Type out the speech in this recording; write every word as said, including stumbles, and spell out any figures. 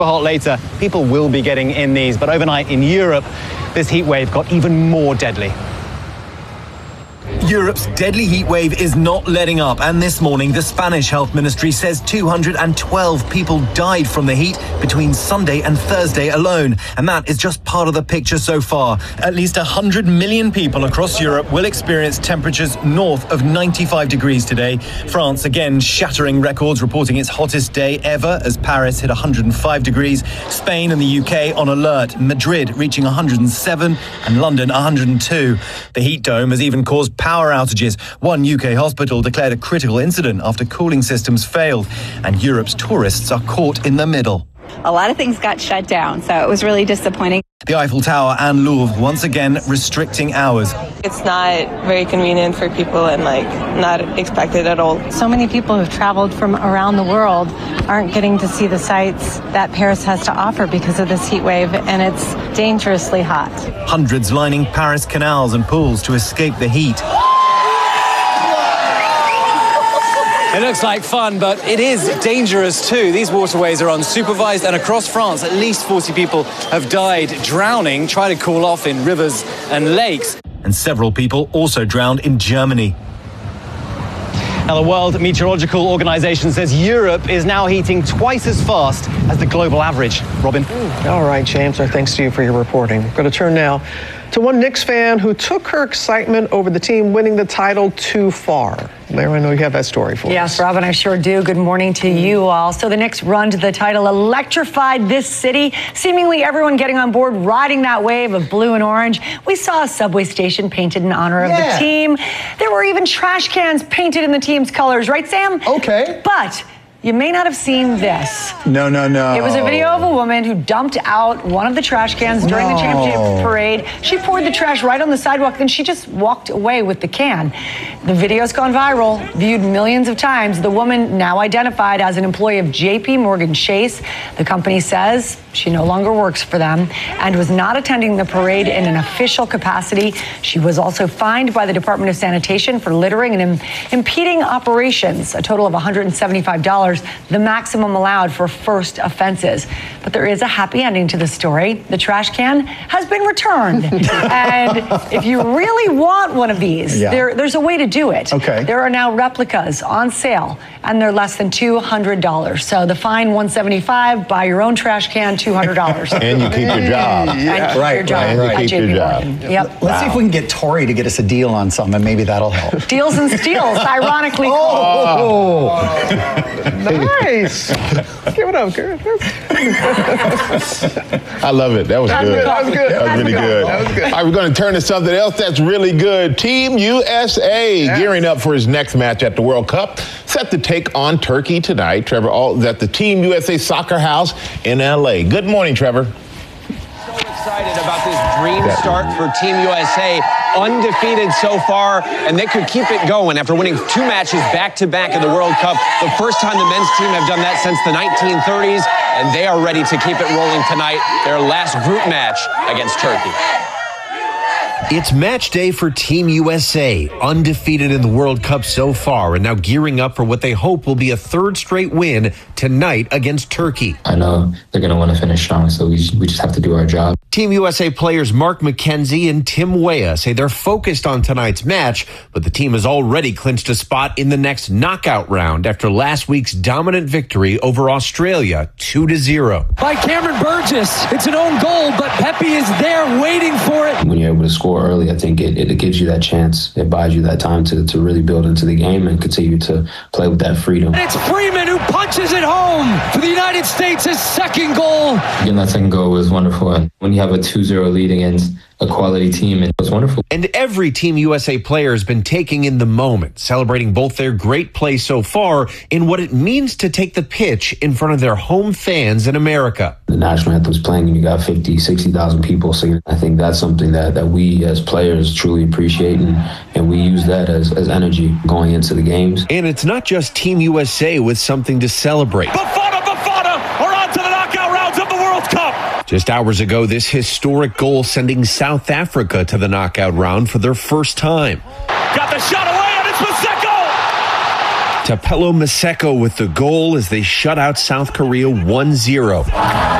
Hot later, people will be getting in these, but overnight in Europe, this heat wave got even more deadly. Europe's deadly heat wave is not letting up, and this morning the Spanish health ministry says two hundred twelve people died from the heat between Sunday and Thursday alone, and that is just part of the picture so far. At least one hundred million people across Europe will experience temperatures north of ninety-five degrees today. France again shattering records, reporting its hottest day ever as Paris hit one hundred five degrees. Spain and the U K on alert, Madrid reaching one hundred seven and London one hundred two. The heat dome has even caused power outages. One U K hospital declared a critical incident after cooling systems failed, and Europe's tourists are caught in the middle. A lot of things got shut down, so it was really disappointing. The Eiffel Tower and Louvre once again restricting hours. It's not very convenient for people and like not expected at all. So many people who've traveled from around the world aren't getting to see the sights that Paris has to offer because of this heat wave, and it's dangerously hot. Hundreds lining Paris canals and pools to escape the heat. It looks like fun, but it is dangerous too. These waterways are unsupervised, and across France, at least forty people have died drowning, trying to cool off in rivers and lakes. And several people also drowned in Germany. Now, the World Meteorological Organization says Europe is now heating twice as fast as the global average. Robin? All right, James, our thanks to you for your reporting. We're going to turn now to one Knicks fan who took her excitement over the team winning the title too far. Larry, I know you have that story for yes, us. Yes, Robin, I sure do. Good morning to you all. So the Knicks' run to the title electrified this city. Seemingly everyone getting on board, riding that wave of blue and orange. We saw a subway station painted in honor of yeah. the team. There were even trash cans painted in the team's colors, right, Sam? Okay. But you may not have seen this. No, no, no. It was a video of a woman who dumped out one of the trash cans during no. the championship parade. She poured the trash right on the sidewalk, then she just walked away with the can. The video's gone viral, viewed millions of times. The woman, now identified as an employee of J P Morgan Chase, the company says she no longer works for them and was not attending the parade in an official capacity. She was also fined by the Department of Sanitation for littering and im- impeding operations, a total of one hundred seventy-five dollars, the maximum allowed for first offenses. But there is a happy ending to the story. The trash can has been returned. And if you really want one of these, yeah. there, there's a way to do it. Okay. There are now replicas on sale, and they're less than two hundred dollars. So the fine, one hundred seventy-five dollars, buy your own trash can, two hundred dollars. And you keep your job. And you keep right, your job. And you at keep J P your job. Morgan. Yep. Let's wow. see if we can get Tori to get us a deal on some, and maybe that'll help. Deals and steals, ironically. Oh, nice. Give it up, girl. I love it. That was That good. was good. That was really good. That was good. All right, we're going to turn to something else that's really good. Team U S A yes. gearing up for his next match at the World Cup, set to take on Turkey tonight. Trevor Alt at the Team U S A Soccer House in L A. Good morning, Trevor. So excited about this dream start for Team U S A. Undefeated so far, and they could keep it going after winning two matches back-to-back in the World Cup. The first time the men's team have done that since the nineteen thirties, and they are ready to keep it rolling tonight. Their last group match against Turkey. It's match day for Team U S A, undefeated in the World Cup so far, and now gearing up for what they hope will be a third straight win tonight against Turkey. I know they're going to want to finish strong, so we, we just have to do our job. Team U S A players Mark McKenzie and Tim Weah say they're focused on tonight's match, but the team has already clinched a spot in the next knockout round after last week's dominant victory over Australia, two to zero. By Cameron Burgess, it's an own goal, but Pepe is there waiting for it. When you're able to score early, I think it, it gives you that chance. It buys you that time to, to really build into the game and continue to play with that freedom. And it's Freeman who punches it home for the United States' second goal. Getting that second goal was wonderful. And when you have a two zero lead against a quality team, it was wonderful. And every Team U S A player has been taking in the moment, celebrating both their great play so far and what it means to take the pitch in front of their home fans in America. The national anthem's playing and you got fifty, sixty thousand people singing. I think that's something that, that we as players truly appreciate, and, and we use that as, as energy going into the games. And it's not just Team U S A with something to celebrate. Bafana, Bafana, we're on to the knockout rounds of the World Cup. Just hours ago, this historic goal sending South Africa to the knockout round for their first time. Got the shot away, and it's Maseko! Tapelo Maseko with the goal as they shut out South Korea one zero.